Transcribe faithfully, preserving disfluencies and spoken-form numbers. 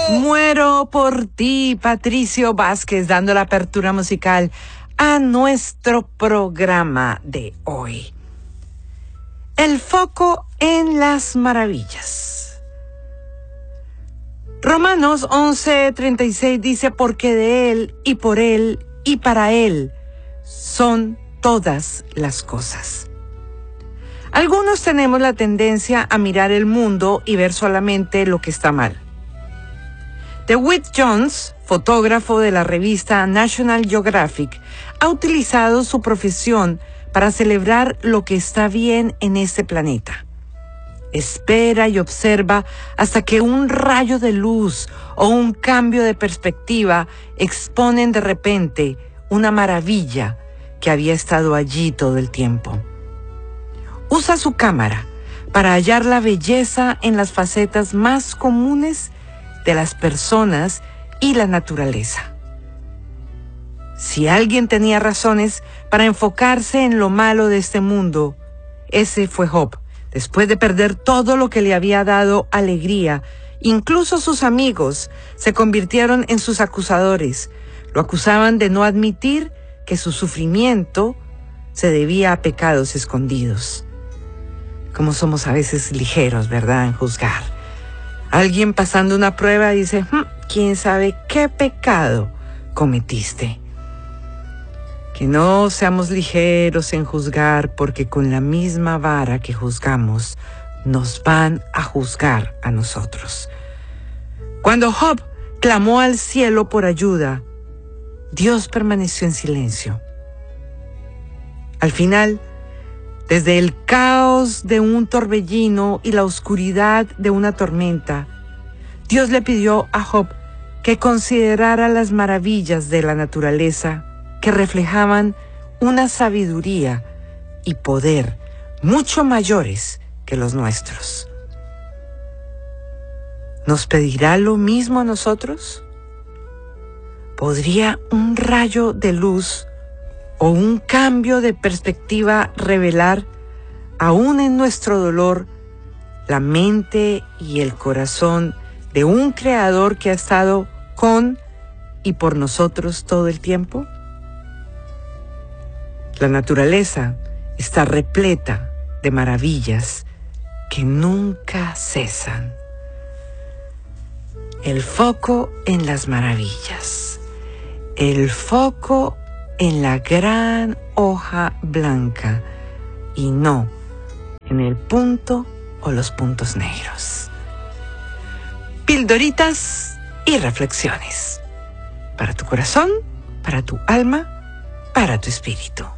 Muero por ti, Patricio Vázquez, dando la apertura musical a nuestro programa de hoy. El foco en las maravillas. Romanos once treinta y seis dice, porque de Él y por Él y para Él son todas las cosas. Algunos tenemos la tendencia a mirar el mundo y ver solamente lo que está mal. DeWitt Jones, fotógrafo de la revista National Geographic, ha utilizado su profesión para celebrar lo que está bien en este planeta. Espera y observa hasta que un rayo de luz o un cambio de perspectiva exponen de repente una maravilla que había estado allí todo el tiempo. Usa su cámara para hallar la belleza en las facetas más comunes de las personas y la naturaleza. Si alguien tenía razones para enfocarse en lo malo de este mundo, ese fue Job. Después de perder todo lo que le había dado alegría, incluso sus amigos se convirtieron en sus acusadores. Lo acusaban de no admitir que su sufrimiento se debía a pecados escondidos. Como somos a veces ligeros, ¿verdad?, en juzgar. Alguien pasando una prueba dice, hm, ¿quién sabe qué pecado cometiste? Que no seamos ligeros en juzgar, porque con la misma vara que juzgamos, nos van a juzgar a nosotros. Cuando Job clamó al cielo por ayuda, Dios permaneció en silencio. Al final, desde el caos de un torbellino y la oscuridad de una tormenta, Dios le pidió a Job que considerara las maravillas de la naturaleza que reflejaban una sabiduría y poder mucho mayores que los nuestros. ¿Nos pedirá lo mismo a nosotros? ¿Podría un rayo de luz o un cambio de perspectiva revelar, aún en nuestro dolor, la mente y el corazón de un creador que ha estado con y por nosotros todo el tiempo? La naturaleza está repleta de maravillas que nunca cesan. El foco en las maravillas. El foco en la gran hoja blanca y no en el punto o los puntos negros. Pildoritas y reflexiones. Para tu corazón, para tu alma, para tu espíritu.